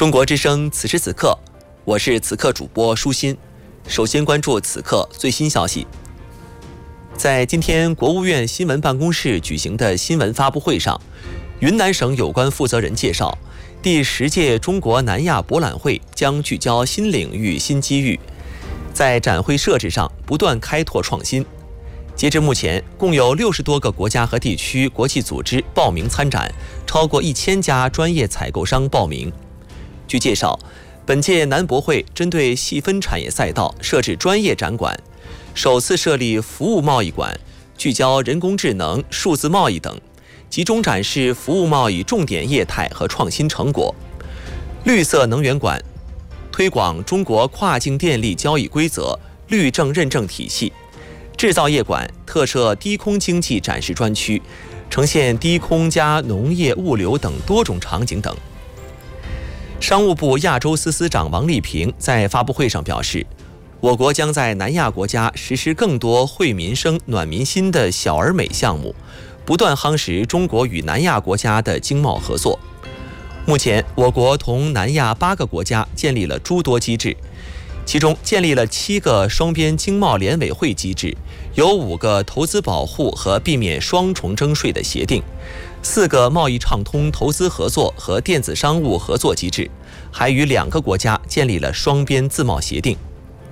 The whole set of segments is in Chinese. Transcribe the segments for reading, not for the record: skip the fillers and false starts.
中国之声此时此刻，我是此刻主播舒心。首先关注此刻最新消息。在今天国务院新闻办公室举行的新闻发布会上，云南省有关负责人介绍，第10届中国南亚博览会将聚焦新领域、新机遇，在展会设置上不断开拓创新。截至目前，共有60多个国家和地区国际组织报名参展，超过1000家专业采购商报名。据介绍，本届南博会针对细分产业赛道设置专业展馆，首次设立服务贸易馆，聚焦人工智能、数字贸易等，集中展示服务贸易重点业态和创新成果。绿色能源馆推广中国跨境电力交易规则、绿证认证体系。制造业馆特设低空经济展示专区，呈现低空加农业、物流等多种场景等。商务部亚洲司司长王丽萍在发布会上表示，我国将在南亚国家实施更多惠民生、暖民心的小而美项目，不断夯实中国与南亚国家的经贸合作。目前，我国同南亚8个国家建立了诸多机制，其中建立了7个双边经贸联委会机制，有5个投资保护和避免双重征税的协定，4个贸易畅通投资合作和电子商务合作机制，还与2个国家建立了双边自贸协定。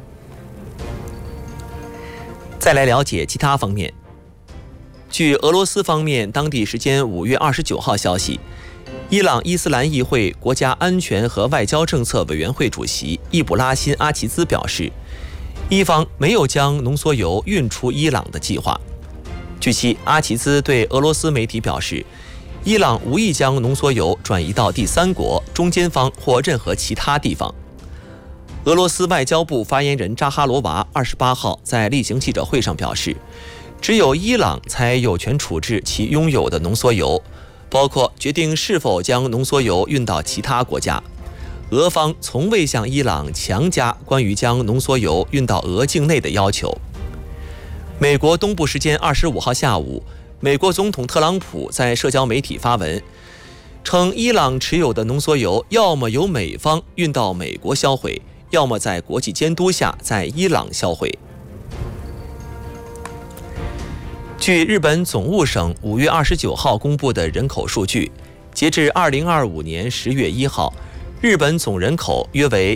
再来了解其他方面。据俄罗斯方面当地时间5月29号消息，伊朗伊斯兰议会国家安全和外交政策委员会主席易卜拉欣·阿齐兹表示，伊方没有将浓缩铀运出伊朗的计划。据悉，阿齐兹对俄罗斯媒体表示，伊朗无意将浓缩铀转移到第三国、中间方或任何其他地方。俄罗斯外交部发言人扎哈罗娃28号在例行记者会上表示，只有伊朗才有权处置其拥有的浓缩铀，包括决定是否将浓缩铀运到其他国家。俄方从未向伊朗强加关于将浓缩铀运到俄境内的要求。美国东部时间25号下午，美国总统特朗普在社交媒体发文，称伊朗持有的浓缩铀要么由美方运到美国销毁，要么在国际监督下在伊朗销毁。据日本总务省5月29号公布的人口数据，截至2025年10月1号，日本总人口约为